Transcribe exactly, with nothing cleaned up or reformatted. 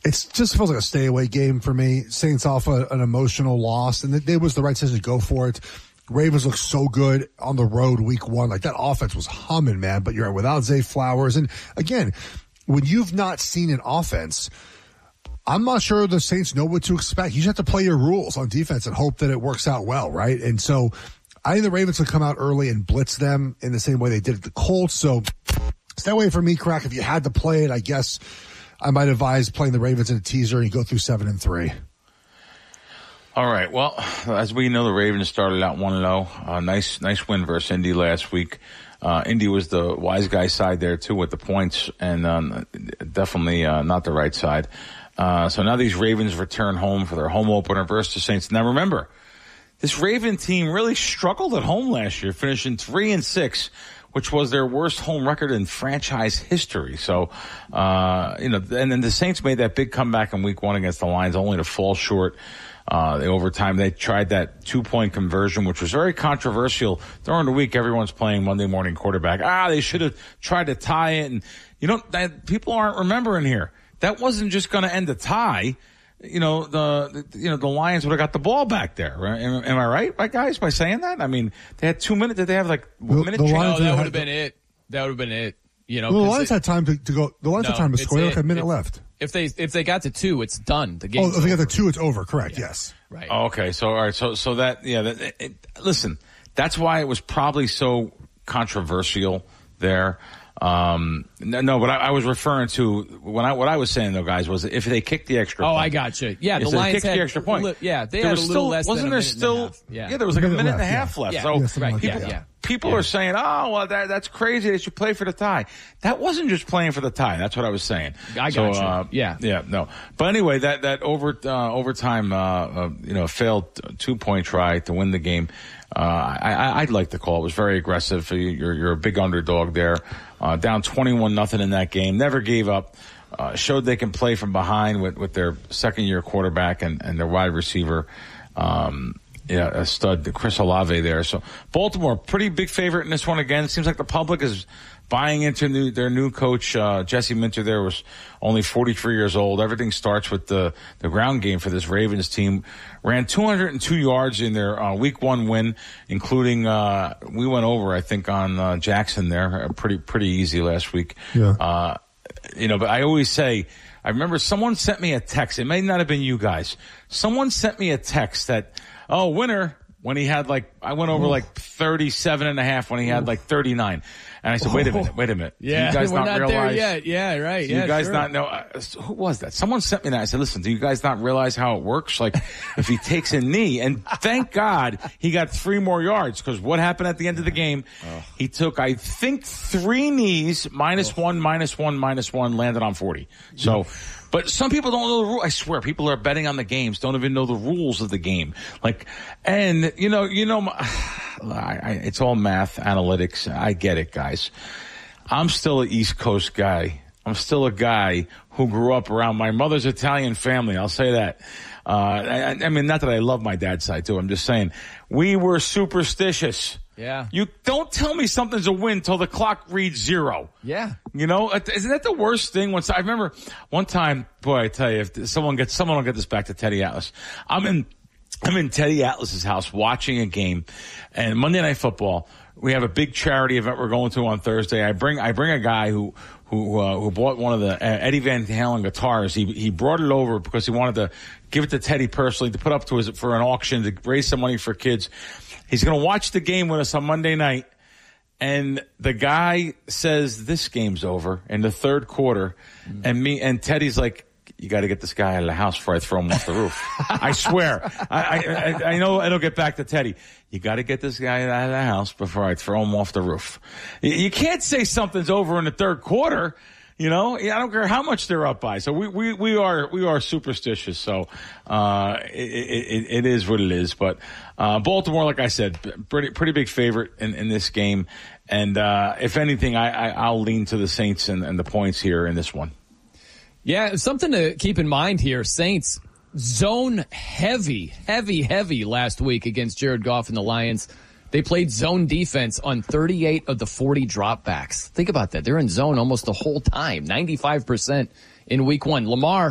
It just feels like a stay away game for me. Saints off a, an emotional loss, and it, it was the right decision to go for it. Ravens look so good on the road week one. Like, that offense was humming, man, but you're without Zay Flowers. And again, when you've not seen an offense, I'm not sure the Saints know what to expect. You just have to play your rules on defense and hope that it works out well, right? And so I think the Ravens will come out early and blitz them in the same way they did at the Colts. So stay away from me, Crack. If you had to play it, I guess I might advise playing the Ravens in a teaser and you go through seven and three. All right. Well, as we know, the Ravens started out one and oh. Uh, nice, nice win versus Indy last week. Uh, Indy was the wise guy side there too with the points, and um, definitely uh, not the right side. Uh, so now these Ravens return home for their home opener versus the Saints. Now remember, this Raven team really struggled at home last year, finishing three and six, which was their worst home record in franchise history. So, uh, you know, and then the Saints made that big comeback in week one against the Lions, only to fall short. Uh, the overtime, they tried that two-point conversion, which was very controversial. During the week, everyone's playing Monday morning quarterback. Ah, they should have tried to tie it. And, you know, that, people aren't remembering here. That wasn't just going to end a tie. You know, the, the you know, the Lions would have got the ball back there. Right? Am, am I right, my guys, by saying that? I mean, they had two minutes. Did they have like one the, minute? The Lions no, that would have been it. That would have been it. You know, well, the Lions it, had time to, to go. The Lions no, had time to score. Like a minute if, left. If they if they got to two, it's done. The game. Oh, if they got to two, it's over. Correct. Yeah. Yes. Right. Oh, okay. So all right. So so that yeah. That, it, it, listen, that's why it was probably so controversial there. Um, no, no, but I, I was referring to when I what I was saying though, guys, was if they kicked the extra. Oh, point, I got you. Yeah, the if Lions kicked had the extra point. Li- yeah, they there had was a little still, less. Wasn't than a there minute still? and a half. Yeah. yeah, there was like a minute, minute and a left, half yeah. left. Yeah. So Yes, right, like yeah, that. yeah. people yeah. are saying, "Oh, well, that, that's crazy. They should play for the tie." That wasn't just playing for the tie. That's what I was saying. I got so, you. Uh, yeah, yeah, no. But anyway, that that over uh, overtime, uh, uh, you know, failed two point try to win the game. Uh, I, I'd like to call it was very aggressive. You're you're a big underdog there, uh, down twenty-one nothing in that game. Never gave up. Uh, showed they can play from behind with, with their second year quarterback and, and their wide receiver, um, yeah, a stud, Chris Olave there. So Baltimore, pretty big favorite in this one again. It seems like the public is buying into new, their new coach, uh, Jesse Minter there was only forty-three years old. Everything starts with the, the ground game for this Ravens team. Ran two hundred two yards in their, uh, week one win, including, uh, we went over, I think, on, uh, Jackson there, pretty, pretty easy last week. Yeah. Uh, You know, but I always say, I remember someone sent me a text. It may not have been you guys. Someone sent me a text that, oh, winner, when he had like, I went over like thirty-seven and a half when he had like thirty-nine. And I said, wait a minute, wait a minute. Yeah, do you guys we're not, not realize? there yet. Yeah, right. Do yeah, you guys sure. not know? Uh, who was that? Someone sent me that. I said, listen, do you guys not realize how it works? Like, if he takes a knee, and thank God he got three more yards, because what happened at the end of the game? Oh. He took, I think, three knees, minus oh. one, minus one, minus one, landed on forty. So, but some people don't know the rule. I swear, people are betting on the games, don't even know the rules of the game. Like, and you know, you know, I, I, it's all math, analytics. I get it, guys. I'm still an East Coast guy. I'm still a guy who grew up around my mother's Italian family. I'll say that. Uh, I, I mean, not that I love my dad's side too. I'm just saying we were superstitious. Yeah. You don't tell me something's a win till the clock reads zero. Yeah. You know, isn't that the worst thing? Once I remember one time, boy, I tell you, if someone gets, someone will get this back to Teddy Atlas. I'm in, I'm in Teddy Atlas's house watching a game, and Monday Night Football. We have a big charity event we're going to on Thursday. I bring, I bring a guy who, who, uh, who bought one of the uh, Eddie Van Halen guitars. He, he brought it over because he wanted to give it to Teddy personally to put up to his, for an auction to raise some money for kids. He's going to watch the game with us on Monday night. And the guy says, this game's over in the third quarter. Mm. And me, and Teddy's like, you got to get this guy out of the house before I throw him off the roof. I swear. I, I, I know it'll get back to Teddy. You got to get this guy out of the house before I throw him off the roof. You, you can't say something's over in the third quarter. You know, I don't care how much they're up by. So we, we, we are, we are superstitious. So, uh, it, it, it is what it is. But, uh, Baltimore, like I said, pretty, pretty big favorite in, in this game. And, uh, if anything, I, I, I'll lean to the Saints and, and the points here in this one. Yeah, something to keep in mind here. Saints zone heavy, heavy, heavy last week against Jared Goff and the Lions. They played zone defense on thirty-eight of the forty dropbacks. Think about that. They're in zone almost the whole time, ninety-five percent in week one. Lamar